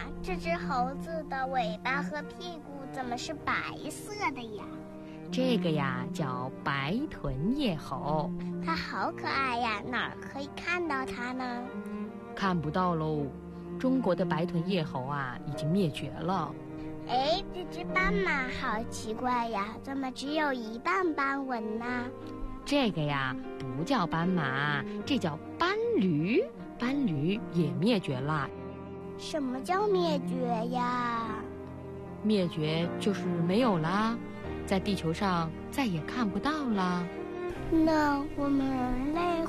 这只猴子的尾巴和屁股怎么是白色的呀？ 这个呀叫白臀叶猴， 它好可爱呀，哪儿可以看到它呢？ 看不到喽，中国的白臀叶猴啊已经灭绝了。 哎，这只斑马好奇怪呀，怎么只有一半斑纹呢？ 这个呀不叫斑马，这叫斑驴，斑驴也灭绝了。 什么叫灭绝呀？ 灭绝就是没有啦，在地球上再也看不到啦。 那我们人类